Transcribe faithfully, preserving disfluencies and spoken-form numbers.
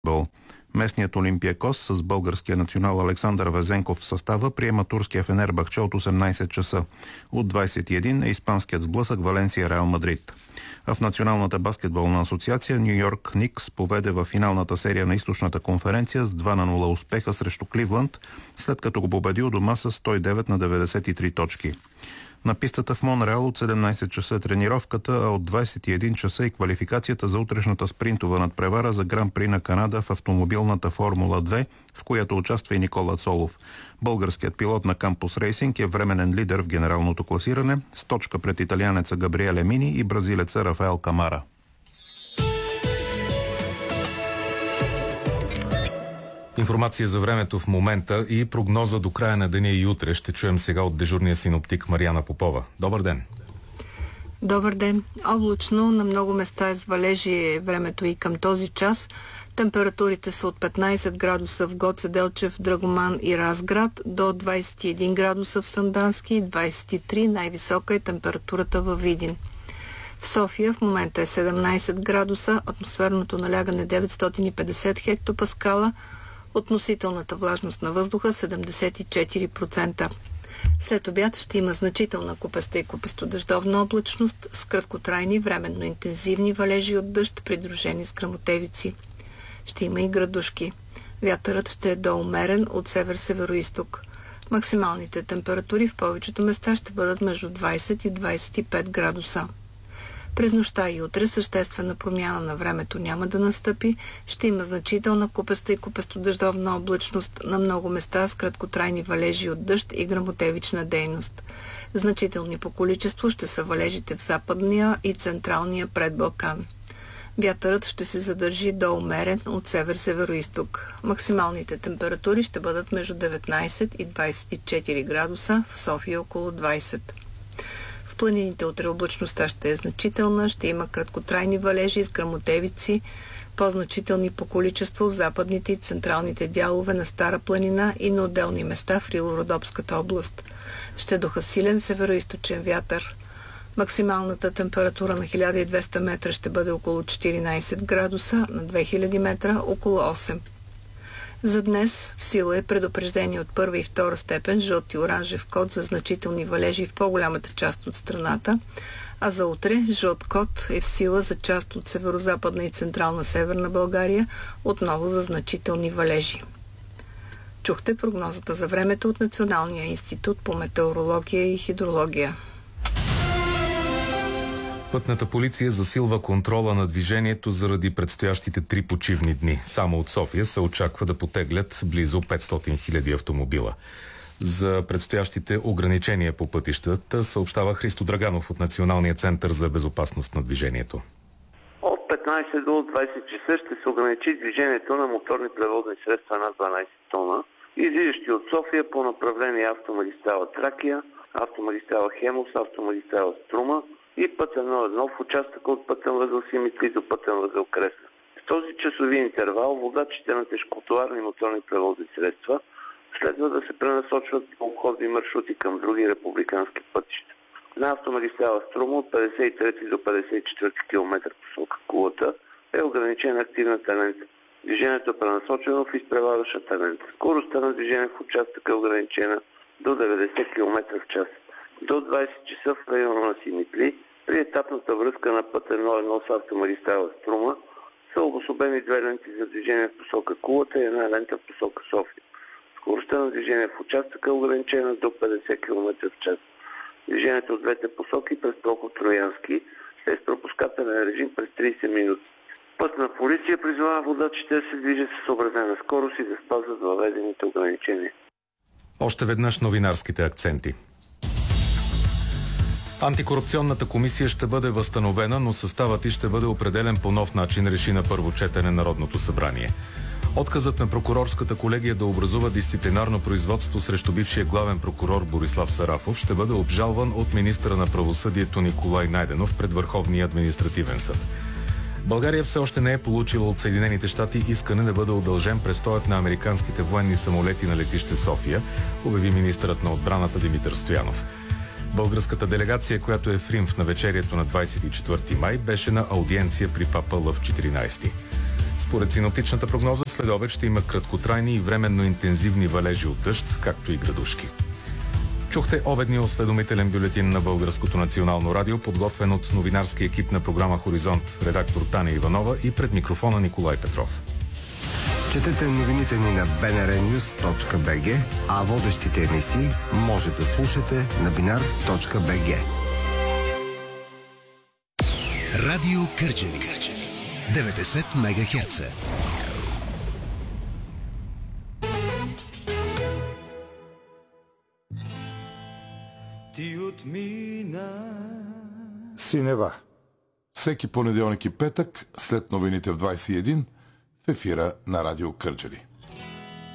баскетбол. Местният Олимпиакос с българския национал Александър Везенков в състава приема турския Фенербахче от осемнайсет часа. От двайсет и един е испанският сблъсък Валенсия Реал Мадрид. А в Националната баскетболна асоциация Ню Йорк Никс поведе във финалната серия на източната конференция с два на нула успеха срещу Кливланд, след като го победи у дома с сто и девет на деветдесет и три точки. На пистата в Монреал от седемнайсет часа е тренировката, а от двайсет и един часа и квалификацията за утрешната спринтова надпревара за Гран При на Канада в автомобилната Формула две, в която участва и Никола Цолов. Българският пилот на Кампус Рейсинг е временен лидер в генералното класиране с точка пред италианеца Габриеле Мини и бразилеца Рафаел Камара. Информация за времето в момента и прогноза до края на деня и утре ще чуем сега от дежурния синоптик Мариана Попова. Добър ден! Добър ден! Облачно, на много места е с валежи времето и към този час. Температурите са от петнайсет градуса в Гоце Делчев, Драгоман и Разград до двайсет и един градуса в Сандански и двайсет и три. Най-висока е температурата във Видин. В София в момента е седемнайсет градуса, атмосферното налягане деветстотин и петдесет хектопаскала, относителната влажност на въздуха седемдесет и четири процента. След обяд ще има значителна купеста и купестодъждовна облачност с краткотрайни временно интензивни валежи от дъжд, придружени с гръмотевици. Ще има и градушки. Вятърът ще е доумерен от север-североизток. Максималните температури в повечето места ще бъдат между двайсет и двайсет и пет градуса. През нощта и утре съществена промяна на времето няма да настъпи. Ще има значителна купеста и купестодъждовна облачност на много места с краткотрайни валежи от дъжд и гръмотевична дейност. Значителни по количество ще са валежите в западния и централния предбалкан. Вятърът ще се задържи до умерен от север-североизток. Максималните температури ще бъдат между деветнайсет и двайсет и четири градуса, в София около двайсет. В планините утре облачността ще е значителна, ще има краткотрайни валежи с гръмотевици, по-значителни по количество в западните и централните дялове на Стара планина и на отделни места в Рило-Родопската област. Ще духа силен североизточен вятър. Максималната температура на хиляда и двеста метра ще бъде около четиринайсет градуса, на две хиляди метра около осем. За днес в сила е предупреждение от първа и втора степен, жълт и оранжев код за значителни валежи в по-голямата част от страната, а за утре жълт код е в сила за част от северо-западна и централна северна България, отново за значителни валежи. Чухте прогнозата за времето от Националния институт по метеорология и хидрология. Пътната полиция засилва контрола на движението заради предстоящите три почивни дни. Само от София се очаква да потеглят близо петстотин хиляди автомобила. За предстоящите ограничения по пътищата съобщава Христо Драганов от Националния център за безопасност на движението. От петнайсет до двайсет часа ще се ограничи движението на моторни превозни средства над дванайсет тона, излизащи от София по направление автомагистрала Тракия, автомагистрала Хемус, автомагистрала Струма и път едно едно в участъка от пътен възел Симитли до пътен възел Кресна. В този часови интервал водачите на тежкотоварни моторни превозни средства следва да се пренасочват по обходни маршрути към други републикански пътища. На автомагистрала Струма от петдесет и трети до петдесет и четвърти километър посока Кулата е ограничена активната лента. Движението е пренасочено в изпреварващата лента. Скоростта на движение в участъка е ограничена до деветдесет километра в час. До двайсет часа в района на Симитли, при етапната връзка на път едно едно с автомагистрала Струма, са обособени две ленти за движение в посока Кулата и една лента в посока София. Скоростта на движение в участъка е ограничена до петдесет километра в час. Движението от двете посоки през Прокоп Троянски е с пропускателен режим през трийсет минути. Пътна полиция призвава водачите да се движат с съобразена скорост и да спазват въведените ограничения. Още веднъж новинарските акценти. Антикорупционната комисия ще бъде възстановена, но съставът й ще бъде определен по нов начин, реши на първо четене Народното събрание. Отказът на прокурорската колегия да образува дисциплинарно производство срещу бившия главен прокурор Борислав Сарафов ще бъде обжалван от министъра на правосъдието Николай Найденов пред Върховния административен съд. България все още не е получила от Съединените щати искане да бъде удължен престоят на американските военни самолети на летище София, обяви министърът на отбраната Димитър Стоянов. Българската делегация, която е в Рим в навечерието на двайсет и четвърти май, беше на аудиенция при папа Лъв четиринайсети. Според синоптичната прогноза, следобед ще има краткотрайни и временно интензивни валежи от дъжд, както и градушки. Чухте обедния осведомителен бюлетин на Българското национално радио, подготвен от новинарски екип на програма Хоризонт, редактор Таня Иванова и пред микрофона Николай Петров. Четете новините ни на би ен ар нюз точка би джи, а водещите емисии може да слушате на бинар точка би джи. Радио Кърджали. деветдесет мегахерца. Ти отмина. Синева. Всеки понеделник и петък, след новините в двайсет и един, в ефира на Радио Кърджали.